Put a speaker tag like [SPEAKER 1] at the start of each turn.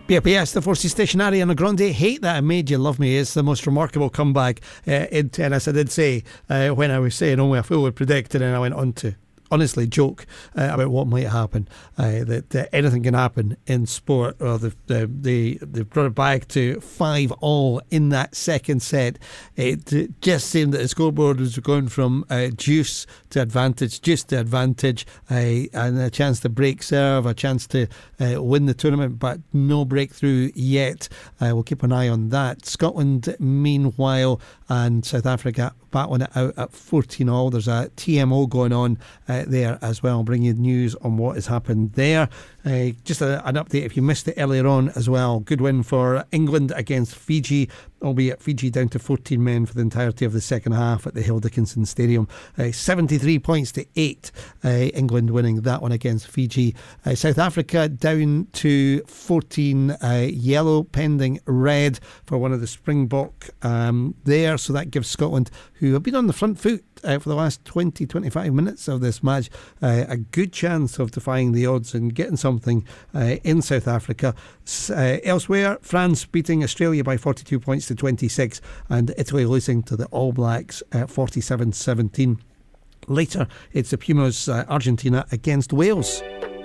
[SPEAKER 1] BRPS, the Forces Station, Ariana Grande, Hate That I Made You Love Me. It's the most remarkable comeback in tennis. I did say when I was saying only a fool would predict, and then I went on to honestly joke about what might happen, that anything can happen in sport. Well, they've brought it back to 5-all in that second set. It just seemed that the scoreboard was going from juice to advantage, and a chance to break serve, a chance to win the tournament, but no breakthrough yet. We'll keep an eye on that. Scotland, meanwhile, and South Africa battling it out at 14-all. There's a TMO going on there as well. I'll bring you news on what has happened there. Just an update if you missed it earlier on as well. Good win for England against Fiji, albeit Fiji down to 14 men for the entirety of the second half at the Hill Dickinson Stadium. 73 points to 8. England winning that one against Fiji. South Africa down to 14 yellow, pending red for one of the Springbok there. So that gives Scotland, who have been on the front foot for the last 20-25 minutes of this match, a good chance of defying the odds and getting something in South Africa. Elsewhere, France beating Australia by 42 points to 26, and Italy losing to the All Blacks 47-17. Later, it's the Pumas Argentina against Wales.